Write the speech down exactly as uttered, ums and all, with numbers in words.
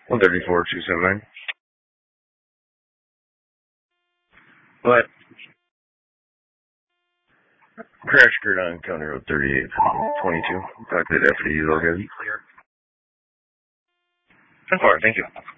one thirty-four, two seventy-nine. What? Crash occurred on County Road thirty-eight, twenty-two. Talk to the deputy. He's all good. ten four, thank you.